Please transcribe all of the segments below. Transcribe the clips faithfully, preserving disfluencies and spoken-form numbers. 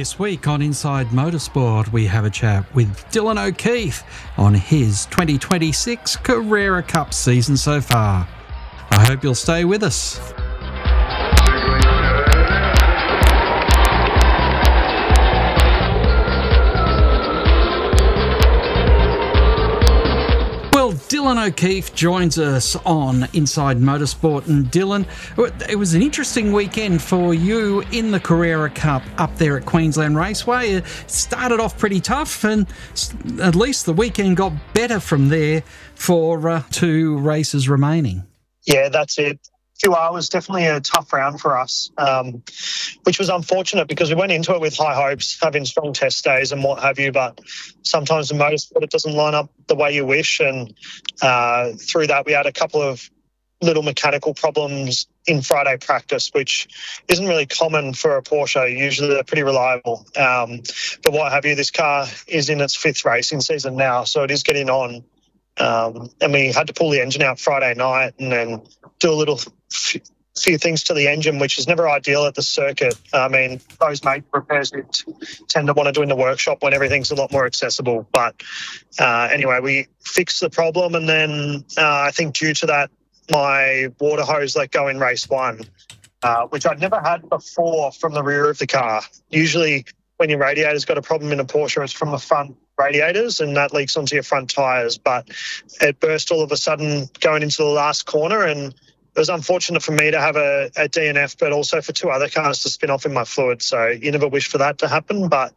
This week on Inside Motorsport, we have a chat with Dylan O'Keefe on his twenty twenty-six Carrera Cup season so far. I hope you'll stay with us. Well, Dylan O'Keefe joins us on Inside Motorsport. And Dylan, it was an interesting weekend for you in the Carrera Cup up there at Queensland Raceway. It started off pretty tough, and at least the weekend got better from there for uh, two races remaining. Yeah, that's it. Q R was definitely a tough round for us, um, which was unfortunate because we went into it with high hopes, having strong test days and what have you, but sometimes in motorsport it doesn't line up the way you wish, and uh, through that we had a couple of little mechanical problems in Friday practice, which isn't really common for a Porsche. Usually they're pretty reliable, um, but what have you, this car is in its fifth racing season now, so it is getting on. Um, and we had to pull the engine out Friday night and then do a little f- few things to the engine, which is never ideal at the circuit. I mean, those major repairs you t- tend to want to do in the workshop when everything's a lot more accessible. But uh, anyway, we fixed the problem, and then uh, I think due to that, my water hose let go in race one, uh, which I'd never had before from the rear of the car. Usually when your radiator's got a problem in a Porsche, it's from the front radiators, and that leaks onto your front tyres. But it burst all of a sudden going into the last corner, and it was unfortunate for me to have a, a D N F, but also for two other cars to spin off in my fluid. So you never wish for that to happen. But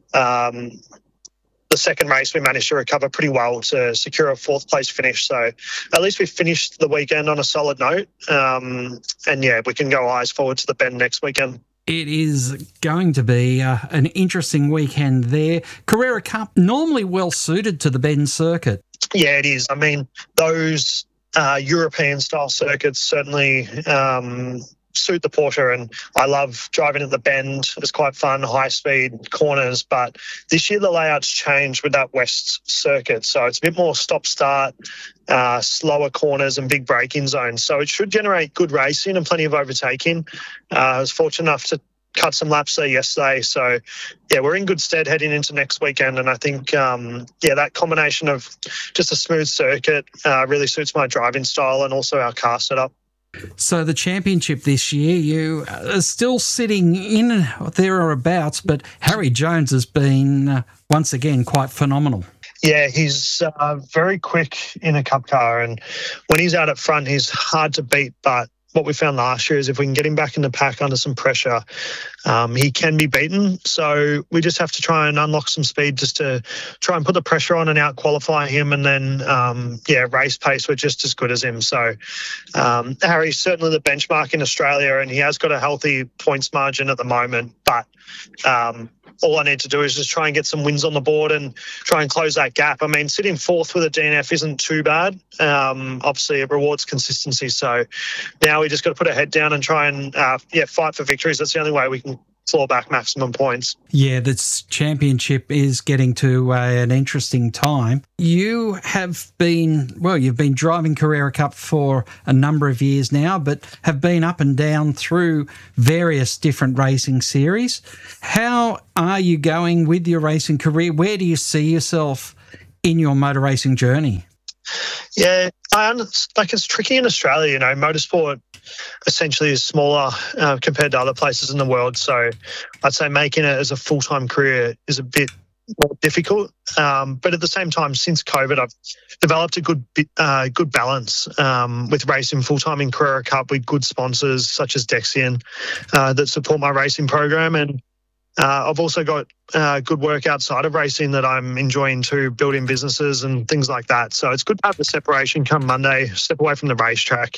um, the second race, we managed to recover pretty well to secure a fourth place finish. So at least we finished the weekend on a solid note. Um, and yeah, we can go eyes forward to the Bend next weekend. It is going to be uh, an interesting weekend there. Carrera Cup, normally well suited to the Bend circuit. Yeah, it is. I mean, those uh, European-style circuits certainly um, suit the Porsche, and I love driving at the Bend. It's quite fun, high-speed corners, but this year the layout's changed with that West circuit, so it's a bit more stop-start, uh, slower corners and big braking zones, so it should generate good racing and plenty of overtaking. Uh, I was fortunate enough to cut some laps there yesterday, so yeah, we're in good stead heading into next weekend, and I think um, yeah, that combination of just a smooth circuit uh, really suits my driving style and also our car setup. So the championship this year, you are still sitting in thereabouts, but Harry Jones has been uh, once again quite phenomenal. Yeah, he's uh, very quick in a cup car, and when he's out at front, he's hard to beat. But what we found last year is if we can get him back in the pack under some pressure, um, he can be beaten. So we just have to try and unlock some speed just to try and put the pressure on and out-qualify him. And then, um, yeah, race pace, we're just as good as him. So um, Harry's certainly the benchmark in Australia, and he has got a healthy points margin at the moment. But um, all I need to do is just try and get some wins on the board and try and close that gap. I mean, sitting fourth with a D N F isn't too bad. Um, obviously, it rewards consistency. So now we just got to put our head down and try and uh, yeah, fight for victories. That's the only way we can claw back maximum points. Yeah, this championship is getting to uh, an interesting time. You have been, well, you've been driving Carrera Cup for a number of years now, but have been up and down through various different racing series. How are you going with your racing career? Where do you see yourself in your motor racing journey? Yeah, I understand, like it's tricky in Australia, you know, motorsport essentially is smaller uh, compared to other places in the world. So I'd say making it as a full-time career is a bit more difficult. Um, but at the same time, since COVID, I've developed a good uh, good balance um, with racing full-time in Carrera Cup with good sponsors such as Dexian uh, that support my racing program. And Uh, I've also got uh, good work outside of racing that I'm enjoying too, building businesses and things like that. So it's good to have the separation come Monday, step away from the racetrack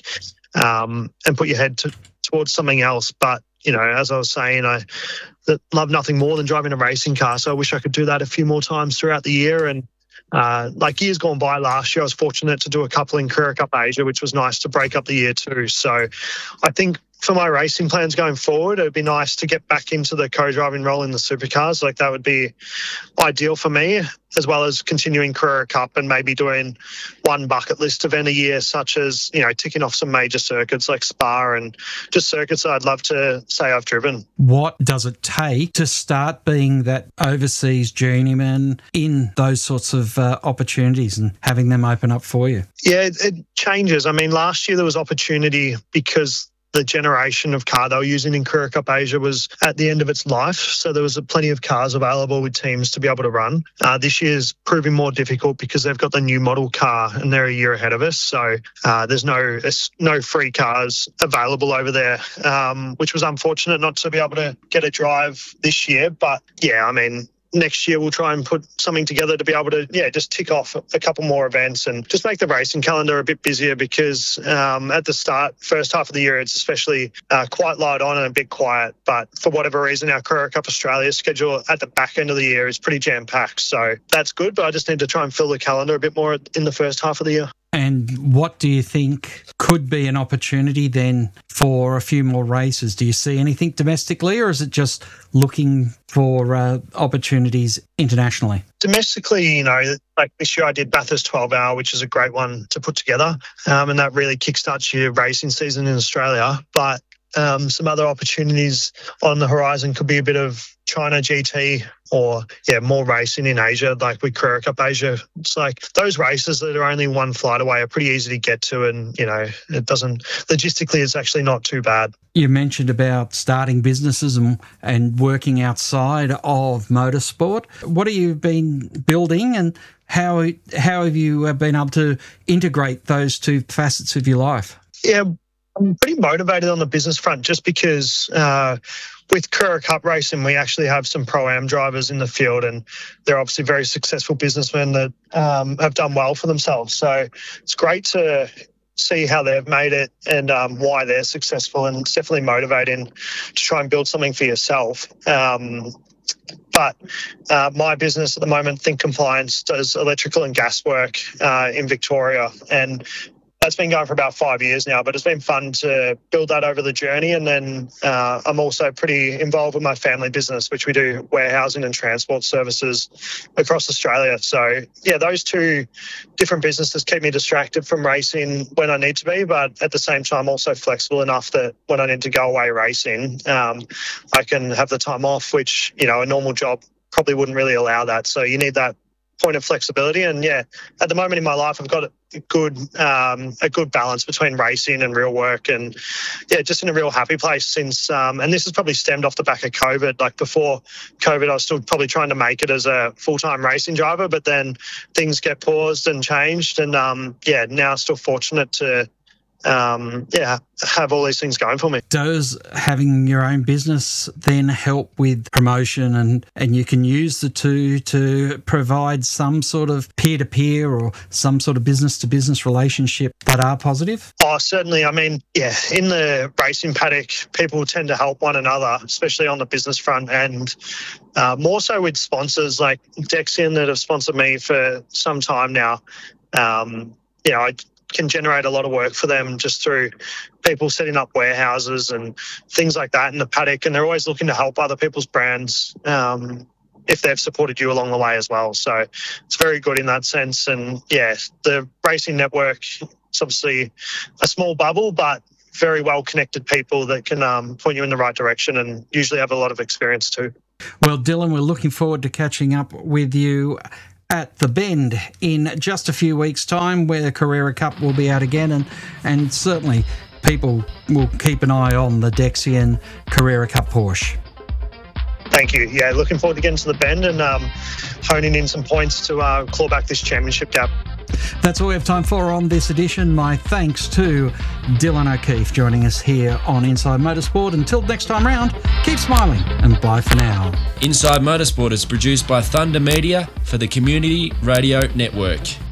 um, and put your head to, towards something else. But, you know, as I was saying, I that love nothing more than driving a racing car. So I wish I could do that a few more times throughout the year. And uh, like years gone by last year, I was fortunate to do a couple in Carrera Cup Asia, which was nice to break up the year too. So I think for my racing plans going forward, it would be nice to get back into the co-driving role in the supercars. Like that would be ideal for me, as well as continuing Carrera Cup and maybe doing one bucket list event a year, such as, you know, ticking off some major circuits like Spa and just circuits that I'd love to say I've driven. What does it take to start being that overseas journeyman in those sorts of uh, opportunities and having them open up for you? Yeah, it, it changes. I mean, last year there was opportunity because the generation of car they were using in Carrera Cup Asia was at the end of its life. So there was a plenty of cars available with teams to be able to run. Uh, this year's proving more difficult because they've got the new model car and they're a year ahead of us. So uh, there's no there's no free cars available over there, um, which was unfortunate not to be able to get a drive this year. But yeah, I mean, next year we'll try and put something together to be able to, yeah, just tick off a couple more events and just make the racing calendar a bit busier because um, at the start, first half of the year, it's especially uh, quite light on and a bit quiet. But for whatever reason, our Carrera Cup Australia schedule at the back end of the year is pretty jam-packed. So that's good, but I just need to try and fill the calendar a bit more in the first half of the year. And what do you think could be an opportunity then for a few more races? Do you see anything domestically, or is it just looking for uh, opportunities internationally? Domestically, you know, like this year I did Bathurst twelve hour, which is a great one to put together. Um, and that really kickstarts your racing season in Australia. But um, some other opportunities on the horizon could be a bit of China G T or, yeah, more racing in Asia, like with Carrera Cup Asia. It's like those races that are only one flight away are pretty easy to get to and, you know, it doesn't, logistically, it's actually not too bad. You mentioned about starting businesses and, and working outside of motorsport. What have you been building and how, how have you been able to integrate those two facets of your life? Yeah, I'm pretty motivated on the business front just because uh, with Carrera Cup racing, we actually have some Pro-Am drivers in the field and they're obviously very successful businessmen that um, have done well for themselves. So it's great to see how they've made it and um, why they're successful, and it's definitely motivating to try and build something for yourself. Um, But uh, my business at the moment, Think Compliance, does electrical and gas work uh, in Victoria, and that's been going for about five years now, but it's been fun to build that over the journey. And then uh, I'm also pretty involved with my family business, which we do warehousing and transport services across Australia. So, yeah, those two different businesses keep me distracted from racing when I need to be, but at the same time also flexible enough that when I need to go away racing, um, I can have the time off, which, you know, a normal job probably wouldn't really allow that. So you need that point of flexibility. And yeah, at the moment in my life, I've got a good um, a good balance between racing and real work, and yeah, just in a real happy place since. Um, and this has probably stemmed off the back of COVID. Like before COVID, I was still probably trying to make it as a full time racing driver, but then things get paused and changed, and um, yeah, now still fortunate to. Um, yeah, have all these things going for me. Does having your own business then help with promotion and, and you can use the two to provide some sort of peer-to-peer or some sort of business-to-business relationship that are positive? Oh, certainly. I mean, yeah, in the racing paddock, people tend to help one another, especially on the business front, and uh, more so with sponsors like Dexian that have sponsored me for some time now. Um, you know, I can generate a lot of work for them just through people setting up warehouses and things like that in the paddock. And they're always looking to help other people's brands um, if they've supported you along the way as well. So it's very good in that sense. And yeah, the racing network, it's obviously a small bubble, but very well connected people that can um, point you in the right direction and usually have a lot of experience too. Well, Dylan, we're looking forward to catching up with you at the Bend in just a few weeks' time, where the Carrera Cup will be out again, and and certainly people will keep an eye on the Dexian Carrera Cup Porsche. Thank you. Yeah, looking forward to getting to the Bend and um, honing in some points to uh, claw back this championship gap. That's all we have time for on this edition. My thanks to Dylan O'Keefe joining us here on Inside Motorsport. Until next time round, keep smiling and bye for now. Inside Motorsport is produced by Thunder Media for the Community Radio Network.